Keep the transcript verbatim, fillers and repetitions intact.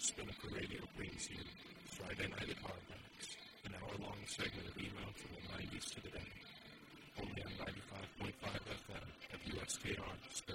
Spinnaker Radio brings you Friday Night at Hardbacks, an hour-long segment of email from the nineties to today, only on ninety-five point five F M at U S K R.